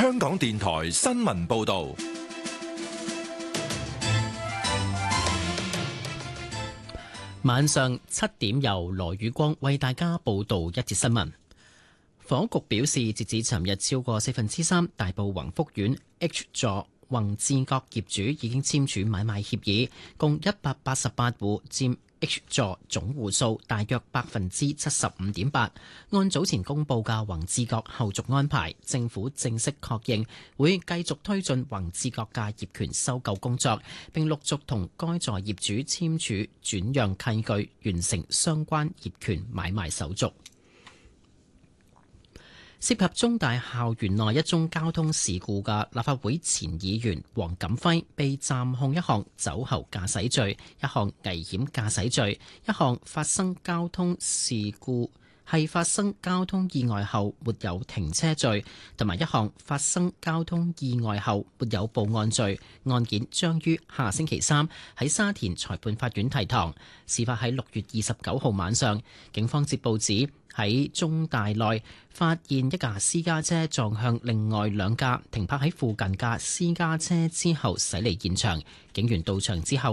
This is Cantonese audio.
香港電台新聞報道。 晚上7點，由羅宇光為大家報道一節新聞。房屋局表示，截至尋日，超過3%大埔宏福苑 H 座宏志閣業主已經簽署買賣協議，共188戶，佔 H 座總戶數大約75.8%。按早前公佈嘅宏志閣後續安排，政府正式確認會繼續推進宏志閣嘅業權收購工作，並陸續同該座業主簽署轉讓契據，完成相關業權買賣手續。涉及中大校園內一宗交通事故嘅立法會前議員黃錦輝被暫控一項酒後駕駛罪、一項危險駕駛罪、一項發生交通事故係發生交通意外後沒有停車罪，同埋一項發生交通意外後沒有報案罪。案件將於下星期3喺沙田裁判法院提堂。事發喺6月29號晚上，警方接報指喺中大內發現一架私家車撞向另外兩架停泊喺附近嘅私家車之後駛離現場。警員到場之後